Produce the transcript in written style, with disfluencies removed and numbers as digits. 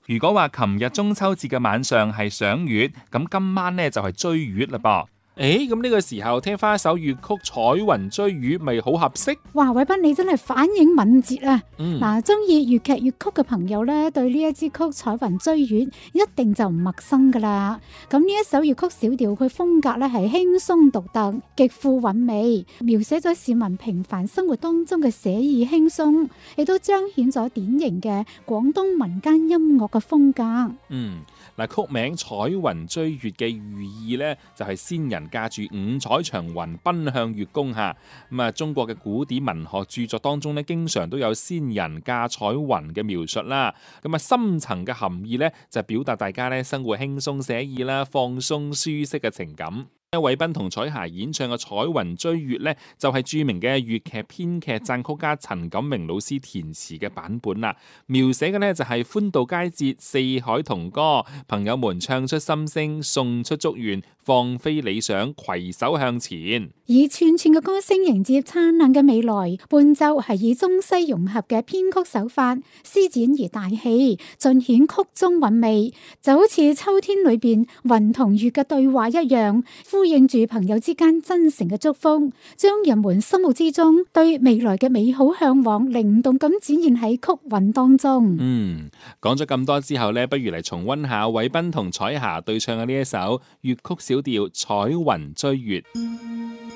如果話琴日中秋節嘅晚上係賞月，咁今晚呢就係追月啦噃。咁呢個時候聽翻一首粵曲《彩雲追月》，咪好合適？ 哇，偉斌你真係反應敏捷啊！嗱，中意粵劇粵曲嘅朋友咧，對呢一支曲《彩雲追月》一定就唔陌生噶啦。咁呢一首粵曲小調，佢風格咧係輕鬆獨特，極富韻味，描寫咗市民平凡生活當中嘅寫意輕鬆，亦都彰顯咗典型嘅廣東民間音樂嘅風格。 曲名《彩雲追月》嘅寓意呢，就係先人駕住五彩祥雲奔向月宮下。中國嘅古典文學著作當中呢，經常都有先人駕彩雲嘅描述啦。深層嘅含義呢，就表達大家呢生活輕鬆寫意啦、放鬆舒適嘅情感。韋斌同彩霞演唱嘅《彩雲追月》呢，就係著名嘅粵劇編劇撰曲家陳錦榮老師填詞嘅版本啦。描寫嘅呢，就係歡度佳節，四海同歌，朋友們唱出心聲，送出祝願，放飛理想，攜手向前。 以串串嘅歌聲迎接燦爛嘅未來，伴奏係以中西融合嘅編曲手法，施展而大氣，盡顯曲中韻味，就好似秋天裏邊雲同月嘅對話一樣，呼應住朋友之間真誠嘅祝福，將人們心目之中對未來嘅美好向往靈動咁展現喺曲韻當中。 講咗咁多之後呢，不如嚟重溫下韋斌同彩霞對唱嘅呢一首粵曲小調《彩雲追月》。